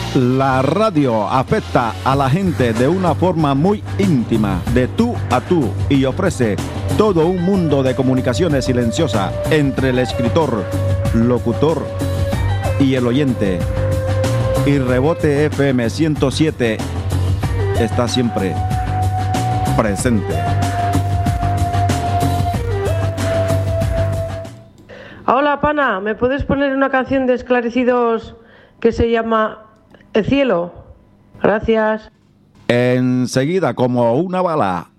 La radio afecta a la gente de una forma muy íntima, de tú a tú, y ofrece todo un mundo de comunicaciones silenciosa entre el escritor, locutor y el oyente. Y Rebote FM 107 está siempre presente. Hola, pana, ¿me puedes poner una canción de Esclarecidos que se llama El cielo? Gracias. Enseguida, como una bala.